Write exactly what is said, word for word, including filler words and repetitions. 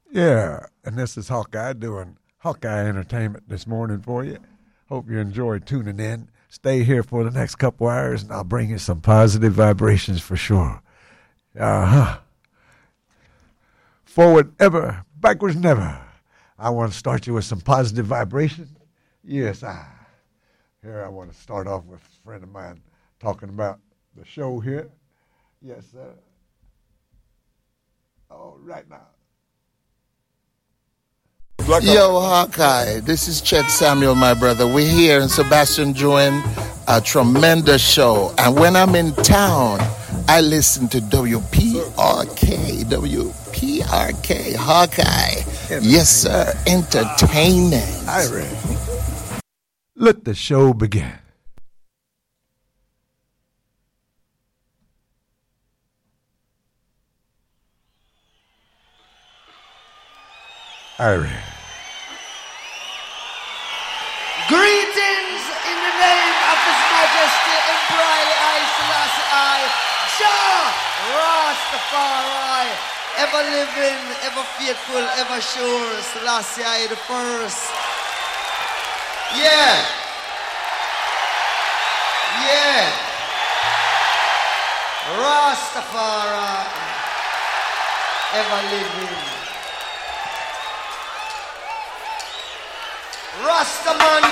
Yeah, and this is Hawkeye doing Hawkeye Entertainment this morning for you. Hope you enjoy tuning in. Stay here for the next couple hours, and I'll bring you some positive vibrations for sure. Uh-huh. Forward ever, backwards never. I want to start you with some positive vibration. Yes, I. Here I want to start off with a friend of mine talking about the show here. Yes, sir. All right now. Yo, Hawkeye, this is Chet Samuel, my brother. We're here in Sebastian doing a tremendous show. And when I'm in town, I listen to W P R K, W P R K, Hawkeye. Yes, sir, entertainment. Irie. Let the show begin. Irie. Greetings in the name of His Majesty Emperor I Selassie I, Jah Rastafari, ever living, ever faithful, ever sure, Selassie I the first. Yeah. Yeah. Rastafari, ever living. Rastaman.